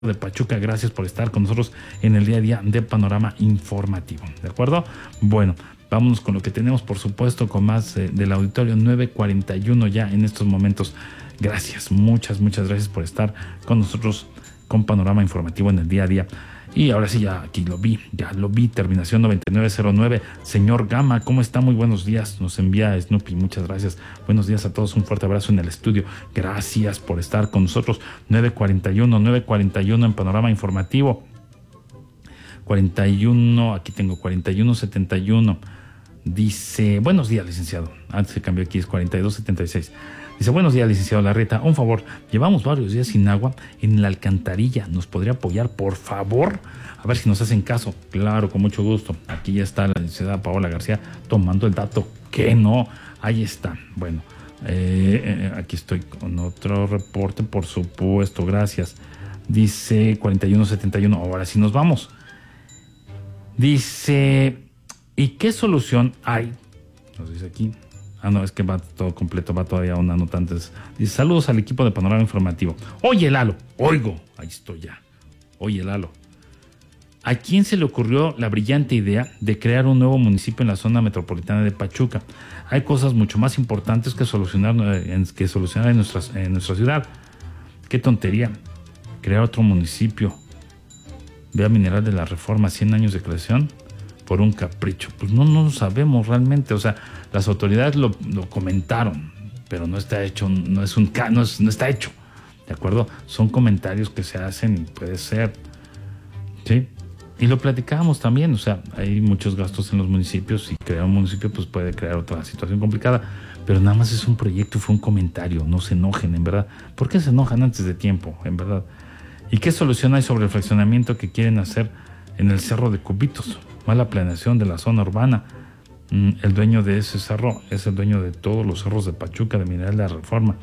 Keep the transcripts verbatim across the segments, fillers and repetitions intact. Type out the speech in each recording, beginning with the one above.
de Pachuca, gracias por estar con nosotros en el día a día de Panorama Informativo, ¿de acuerdo? Bueno, vámonos con lo que tenemos, por supuesto, con más eh, del auditorio. Nueve cuarenta y uno ya en estos momentos. Gracias, muchas, muchas gracias por estar con nosotros con Panorama Informativo en el día a día. Y ahora sí, ya aquí lo vi, ya lo vi, terminación noventa y nueve cero nueve. Señor Gama, ¿cómo está? Muy buenos días, nos envía Snoopy, muchas gracias. Buenos días a todos, un fuerte abrazo en el estudio. Gracias por estar con nosotros. nueve cuarenta y uno, nueve cuarenta y uno en Panorama Informativo. cuarenta y uno, aquí tengo cuarenta y uno setenta y uno. Dice, buenos días, licenciado. Antes se cambió aquí, es cuarenta y dos setenta y seis. Dice, buenos días, licenciado Larreta. Un favor, llevamos varios días sin agua en la alcantarilla. ¿Nos podría apoyar, por favor? A ver si nos hacen caso. Claro, con mucho gusto. Aquí ya está la licenciada Paola García tomando el dato. ¿Qué no? Ahí está. Bueno, eh, eh, aquí estoy con otro reporte, por supuesto. Gracias. Dice cuarenta y uno setenta y uno. Ahora sí nos vamos. Dice, ¿y qué solución hay? Nos dice aquí. Ah, no, es que va todo completo, va todavía una nota antes. Dice, saludos al equipo de Panorama Informativo. Oye, Lalo, oigo, ahí estoy ya. Oye, Lalo, ¿a quién se le ocurrió la brillante idea de crear un nuevo municipio en la zona metropolitana de Pachuca? Hay cosas mucho más importantes que solucionar, que solucionar en, nuestras, en nuestra ciudad. Qué tontería, crear otro municipio. Vea Mineral de la Reforma, cien años de creación por un capricho. Pues no, no lo sabemos realmente, o sea, las autoridades lo, lo comentaron, pero no está hecho, no es un no, es, no está hecho, ¿de acuerdo? Son comentarios que se hacen y puede ser, ¿sí? Y lo platicábamos también, o sea, hay muchos gastos en los municipios y crear un municipio pues puede crear otra situación complicada, pero nada más es un proyecto, fue un comentario, no se enojen, en verdad. ¿Por qué se enojan antes de tiempo, en verdad? ¿Y qué solución hay sobre el fraccionamiento que quieren hacer en el Cerro de Cubitos? Mala planeación de la zona urbana. Mm, el dueño de ese cerro es el dueño de todos los cerros de Pachuca, de Mineral de la Reforma.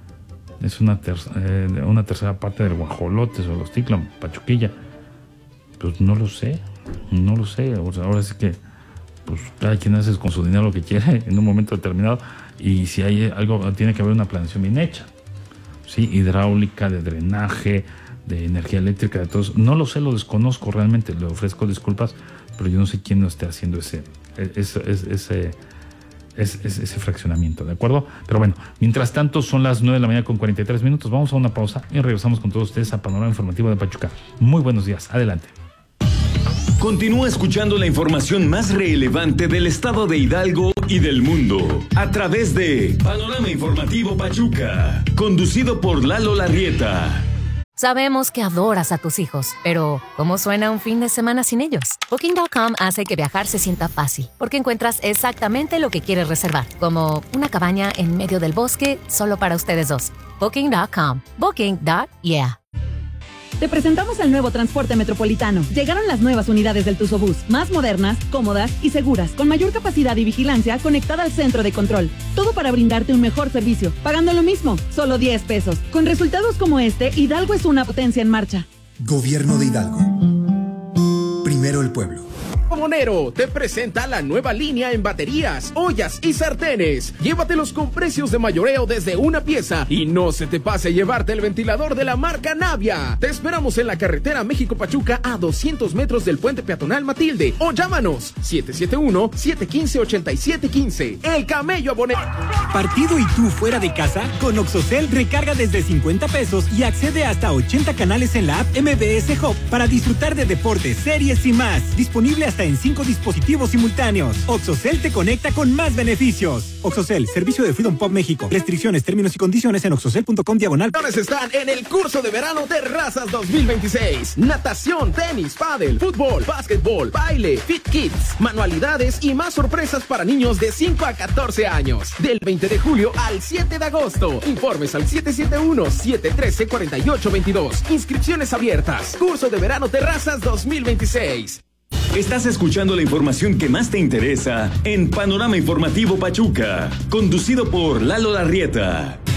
Es una, ter eh, una tercera parte del Guajolotes o los Ticlan, Pachuquilla. Pues no lo sé, no lo sé. O sea, ahora sí que pues cada quien hace con su dinero lo que quiere en un momento determinado. Y si hay algo, tiene que haber una planeación bien hecha. Sí, hidráulica, de drenaje, de energía eléctrica, de todos. No lo sé, lo desconozco realmente, le ofrezco disculpas, pero yo no sé quién no esté haciendo ese, ese, ese, ese, ese, ese fraccionamiento, ¿de acuerdo? Pero bueno, mientras tanto son las nueve de la mañana con cuarenta y tres minutos, vamos a una pausa y regresamos con todos ustedes a Panorama Informativo de Pachuca. Muy buenos días, adelante. Continúa escuchando la información más relevante del estado de Hidalgo y del mundo a través de Panorama Informativo Pachuca, conducido por Lalo Larrieta. Sabemos que adoras a tus hijos, pero ¿cómo suena un fin de semana sin ellos? Booking punto com hace que viajar se sienta fácil, porque encuentras exactamente lo que quieres reservar, como una cabaña en medio del bosque solo para ustedes dos. Booking punto com. Booking punto yeah. Te presentamos el nuevo transporte metropolitano. Llegaron las nuevas unidades del Tuzobús, más modernas, cómodas y seguras, con mayor capacidad y vigilancia conectada al centro de control. Todo para brindarte un mejor servicio, pagando lo mismo, solo diez pesos. Con resultados como este, Hidalgo es una potencia en marcha. Gobierno de Hidalgo. Primero el pueblo. Monero te presenta la nueva línea en baterías, ollas y sartenes. Llévatelos con precios de mayoreo desde una pieza y no se te pase llevarte el ventilador de la marca Navia. Te esperamos en la carretera México-Pachuca a doscientos metros del puente peatonal Matilde o llámanos siete siete uno, siete uno cinco, ocho siete uno cinco. El Camello Monero. ¿Partido y tú fuera de casa? Con Oxocel recarga desde cincuenta pesos y accede hasta a ochenta canales en la app M B S Hub para disfrutar de deportes, series y más. Disponible hasta en cinco dispositivos simultáneos. Oxocel te conecta con más beneficios. Oxocel, servicio de Freedom Pop México. Restricciones, términos y condiciones en oxocel punto com diagonal. Están en el curso de verano Terrazas dos mil veintiséis. Natación, tenis, pádel, fútbol, básquetbol, baile, fit kids, manualidades y más sorpresas para niños de cinco a catorce años. Del veinte de julio al siete de agosto. Informes al siete siete uno, siete uno tres, cuatro ocho dos dos. Inscripciones abiertas. Curso de verano Terrazas dos mil veintiséis. Estás escuchando la información que más te interesa en Panorama Informativo Pachuca, conducido por Lalo Larrieta.